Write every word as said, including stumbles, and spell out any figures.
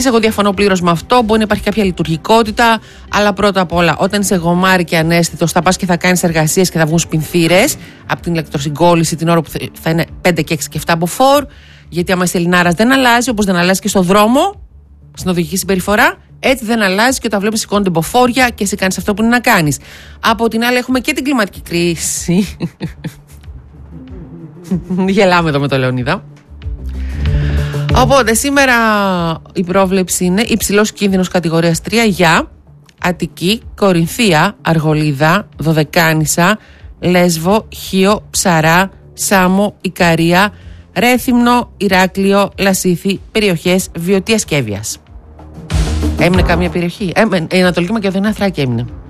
Εγώ διαφωνώ πλήρως με αυτό. Μπορεί να υπάρχει κάποια λειτουργικότητα, αλλά πρώτα απ' όλα, όταν είσαι γομάρι και ανέστητος, θα πας και θα κάνεις εργασίες και θα βγουν σπινθήρες από την ηλεκτροσυγκόλληση την ώρα που θα είναι πέντε και έξι και επτά από φορ. Γιατί άμα είσαι Ελληνάρας δεν αλλάζει, όπως δεν αλλάζει και στο δρόμο, στην οδηγική συμπεριφορά. Έτσι δεν αλλάζει και όταν βλέπεις σηκώνονται μποφόρια και εσύ κάνεις αυτό που είναι να κάνεις. Από την άλλη, έχουμε και την κλιματική κρίση. Γελάμε εδώ με το Λεωνίδα. Οπότε σήμερα η πρόβλεψη είναι υψηλός κίνδυνος κατηγορίας τρία για Αττική, Κορινθία, Αργολίδα, Δωδεκάνησα, Λέσβο, Χίο, Ψαρά, Σάμο, Ικαρία, Ρέθυμνο, Ηράκλειο, Λασίθι, περιοχές Βιωτίας και Εύβοιας. Έμεινε καμία περιοχή? Ε, η Ανατολική Μακεδονία, Θράκη έμεινε.